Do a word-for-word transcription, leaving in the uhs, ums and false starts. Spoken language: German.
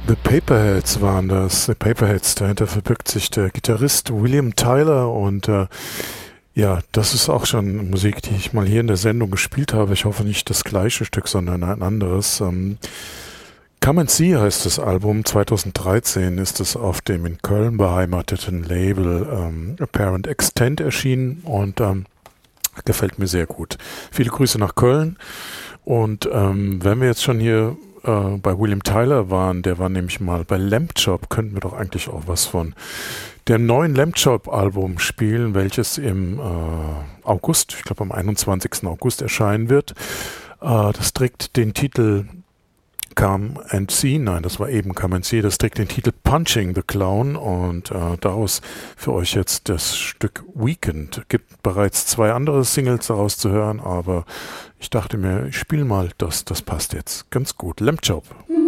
The Paperheads waren das. The Paperheads, dahinter verbirgt sich der Gitarrist William Tyler und äh, ja, das ist auch schon Musik, die ich mal hier in der Sendung gespielt habe. Ich hoffe nicht das gleiche Stück, sondern ein anderes. Ähm, Come and See heißt das Album. zweitausenddreizehn ist es auf dem in Köln beheimateten Label ähm, Apparent Extent erschienen und ähm, gefällt mir sehr gut. Viele Grüße nach Köln. Und ähm, wenn wir jetzt schon hier äh, bei William Tyler waren, der war nämlich mal bei Lamb Chop, könnten wir doch eigentlich auch was von dem neuen Lamb Chop Album spielen, welches im äh, August, ich glaube am einundzwanzigsten August erscheinen wird. Äh, das trägt den Titel Come and See, nein, das war eben Come and See, das trägt den Titel Punching the Clown und äh, daraus für euch jetzt das Stück Weekend. Gibt bereits zwei andere Singles daraus zu hören, aber ich dachte mir, ich spiele mal das, das passt jetzt ganz gut. Lamb Chop.